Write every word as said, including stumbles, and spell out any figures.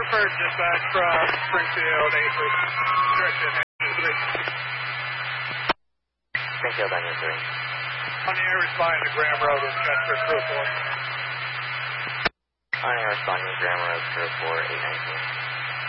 First dispatch from Springfield, eight three. Direction, eight three. Springfield, nine three. On the air, responding to Graham Road with Chester, crew four. On air, responding to Graham Road, crew four, eight nineteen.